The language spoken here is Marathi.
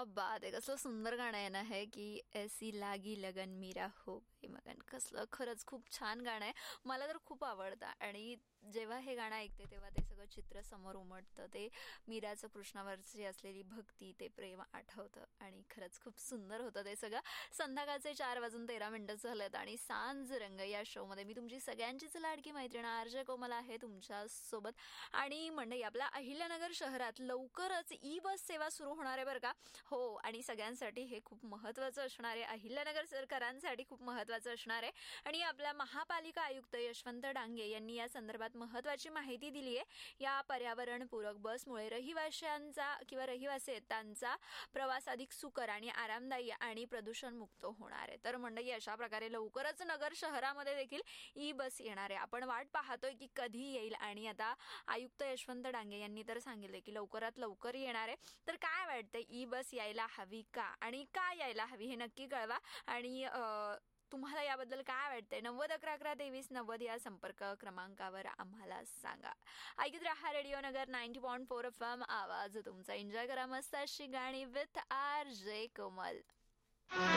बात आहे. कसलं सुंदर गाणं आहे ना हे, की ऐसी लागी लगन मीरा हो गई मगन. कसलं खरंच खूप छान गाणं आहे. मला तर खूप आवडतं आणि जेव्हा हे गाणं ऐकते तेव्हा ते सगळं चित्र समोर उमटतं. ते मीराचं कृष्णावरची असलेली भक्ती, ते प्रेम आठवतं आणि खरंच खूप सुंदर होतं ते सगळं. संध्याकाळचे 4:13 झालेत आणि सांज रंग या शोमध्ये मी तुमची सगळ्यांचीच लाडकी मैत्रीण आरजे कोमल आहे तुमच्या सोबत. आणि मंडळी, आपल्या अहिल्यानगर शहरात लवकरच ई बस सेवा सुरू होणार आहे बरं का. हो, आणि सगळ्यांसाठी हे खूप महत्त्वाचं असणार आहे. अहिल्यानगर सरकारांसाठी खूप महत्त्वाचं असणार आहे. आणि आपल्या महापालिका आयुक्त यशवंत डांगे यांनी या संदर्भात महत्त्वाची माहिती दिली आहे. या पर्यावरणपूरक बसमुळे रहिवाशांचा किंवा रहिवासी आहेत त्यांचा प्रवास अधिक सुकर आणि आरामदायी आणि प्रदूषणमुक्त होणार आहे. तर मंडळी, अशा प्रकारे लवकरच नगर शहरामध्ये देखील ई बस येणार आहे. आपण वाट पाहतोय की कधी येईल आणि आता आयुक्त यशवंत डांगे यांनी तर सांगितले की लवकरात लवकर येणार आहे. तर काय वाटतं, ई बस यायला हवी का आणि का यायला हवी हे नक्की कळवा. आणि तुम्हाला याबद्दल काय वाटतंय? 90 11 11 23 90 या संपर्क क्रमांकावर आम्हाला सांगा. ऐकत रहा रेडिओ नगर 90.4 FM. आवाज तुमचा. एन्जॉय करा मस्त अशी गाणी विथ आर जे कोमल.